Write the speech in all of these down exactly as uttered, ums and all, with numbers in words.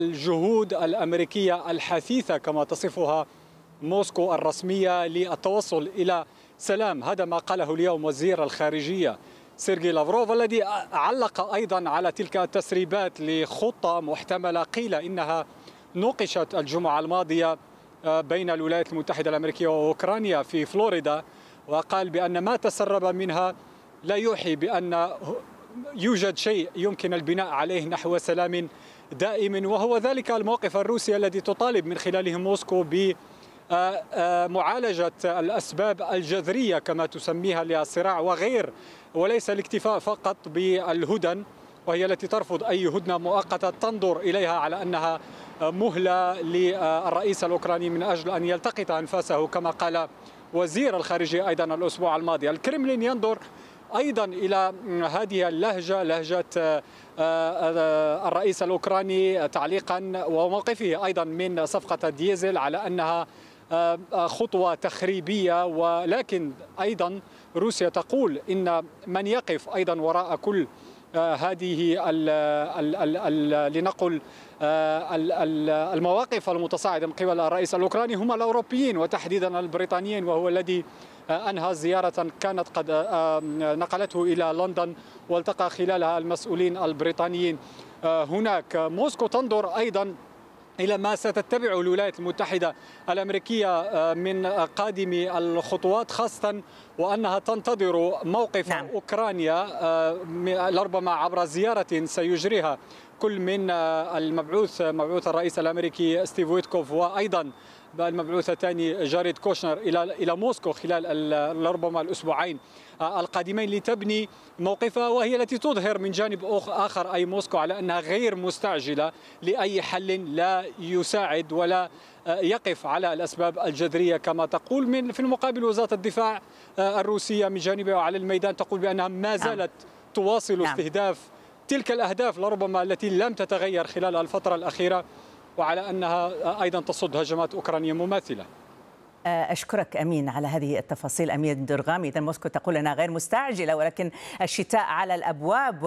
الجهود الأمريكية الحثيثة كما تصفها موسكو الرسمية للتوصل إلى سلام. هذا ما قاله اليوم وزير الخارجية سيرجي لافروف، الذي علق أيضا على تلك التسريبات لخطة محتملة قيل إنها نوقشت الجمعة الماضية بين الولايات المتحدة الأمريكية وأوكرانيا في فلوريدا، وقال بأن ما تسرب منها لا يوحي بأن يوجد شيء يمكن البناء عليه نحو سلام دائم، وهو ذلك الموقف الروسي الذي تطالب من خلاله موسكو بمعالجة الأسباب الجذرية كما تسميها للصراع وغير، وليس الاكتفاء فقط بالهدن، وهي التي ترفض أي هدنة مؤقتة تنظر إليها على أنها مهلة للرئيس الأوكراني من أجل أن يلتقط أنفاسه كما قال وزير الخارجية أيضا الأسبوع الماضي. الكرملين ينظر أيضا إلى هذه اللهجة، لهجة الرئيس الأوكراني تعليقا وموقفه أيضا من صفقة الديزل على أنها خطوة تخريبية، ولكن أيضا روسيا تقول إن من يقف أيضا وراء كل هذه ال ال ال ال لنقل المواقف المتصاعدة من قبل الرئيس الأوكراني هم الأوروبيين وتحديدا البريطانيين، وهو الذي أنهى زيارة كانت قد نقلته إلى لندن والتقى خلالها المسؤولين البريطانيين هناك. موسكو تنظر أيضا إلى ما ستتبعه الولايات المتحدة الأمريكية من قادم الخطوات، خاصة وأنها تنتظر موقف نعم. أوكرانيا لربما عبر زيارة سيجريها كل من المبعوث مبعوث الرئيس الأمريكي ستيف ويتكوف وأيضا المبعوث الثاني جاريد كوشنر إلى إلى موسكو خلال ربما الأسبوعين القادمين لتبني موقفها، وهي التي تظهر من جانب آخر أي موسكو على أنها غير مستعجلة لأي حل لا يساعد ولا يقف على الأسباب الجذرية كما تقول. من في المقابل وزارة الدفاع الروسية من جانبها على الميدان تقول بأنها ما زالت تواصل نعم. استهداف تلك الأهداف لربما التي لم تتغير خلال الفترة الأخيرة، وعلى أنها أيضا تصد هجمات أوكرانية مماثلة. أشكرك أمين على هذه التفاصيل. أمين درغامي، إذا موسكو تقول أنها غير مستعجلة ولكن الشتاء على الأبواب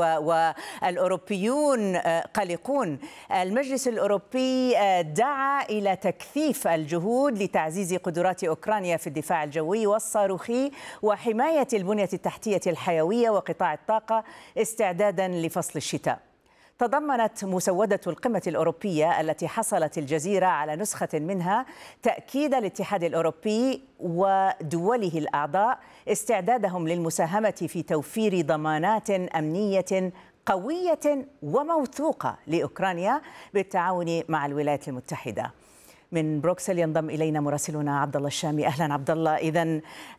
والأوروبيون قلقون. المجلس الأوروبي دعا إلى تكثيف الجهود لتعزيز قدرات أوكرانيا في الدفاع الجوي والصاروخي وحماية البنية التحتية الحيوية وقطاع الطاقة استعدادا لفصل الشتاء. تضمنت مسودة القمة الأوروبية التي حصلت الجزيرة على نسخة منها تأكيد الاتحاد الأوروبي ودوله الأعضاء استعدادهم للمساهمة في توفير ضمانات أمنية قوية وموثوقة لأوكرانيا بالتعاون مع الولايات المتحدة. من بروكسل ينضم إلينا مراسلنا عبد الله الشامي. أهلا عبد الله. إذن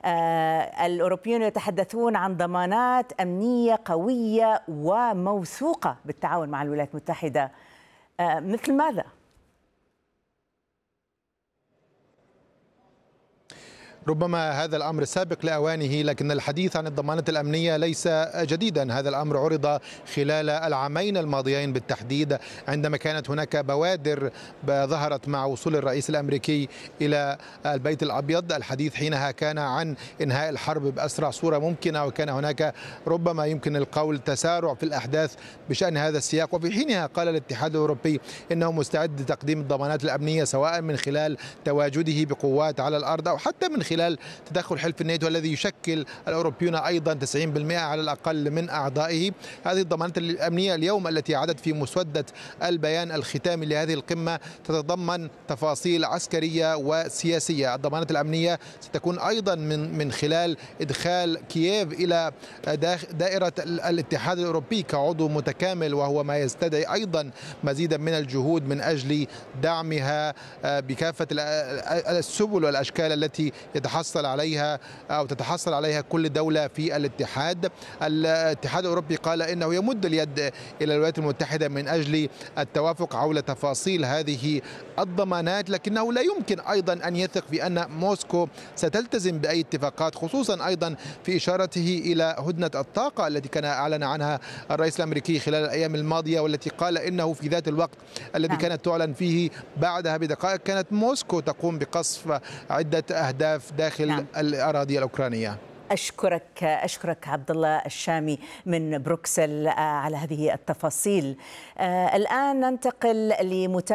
آه الأوروبيون يتحدثون عن ضمانات أمنية قوية وموثوقة بالتعاون مع الولايات المتحدة، آه مثل ماذا؟ ربما هذا الأمر سابق لأوانه، لكن الحديث عن الضمانات الأمنية ليس جديدا. هذا الأمر عرض خلال العامين الماضيين بالتحديد، عندما كانت هناك بوادر ظهرت مع وصول الرئيس الأمريكي إلى البيت الأبيض. الحديث حينها كان عن إنهاء الحرب بأسرع صورة ممكنة، وكان هناك ربما يمكن القول تسارع في الأحداث بشأن هذا السياق. وفي حينها قال الاتحاد الأوروبي إنه مستعد لتقديم الضمانات الأمنية سواء من خلال تواجده بقوات على الأرض أو حتى من خلال خلال تدخل حلف الناتو الذي يشكل الأوروبيون أيضا تسعين بالمئة على الأقل من أعضائه. هذه الضمانات الأمنية اليوم التي عادت في مسودة البيان الختامي لهذه القمة تتضمن تفاصيل عسكرية وسياسية. الضمانات الأمنية ستكون أيضا من من خلال إدخال كييف إلى دائرة الاتحاد الأوروبي كعضو متكامل، وهو ما يستدعي أيضا مزيدا من الجهود من أجل دعمها بكافة السبل والأشكال التي يتحصل عليها أو تتحصل عليها كل دولة في الاتحاد. الاتحاد الأوروبي قال إنه يمد اليد إلى الولايات المتحدة من أجل التوافق حول تفاصيل هذه الضمانات، لكنه لا يمكن أيضا أن يثق في أن موسكو ستلتزم بأي اتفاقات، خصوصا أيضا في إشارته إلى هدنة الطاقة التي كان أعلن عنها الرئيس الأمريكي خلال الأيام الماضية، والتي قال إنه في ذات الوقت الذي كانت تعلن فيه بعدها بدقائق كانت موسكو تقوم بقصف عدة أهداف داخل الأراضي الأوكرانية. أشكرك أشكرك عبد الله الشامي من بروكسل على هذه التفاصيل. الآن ننتقل لمتابعة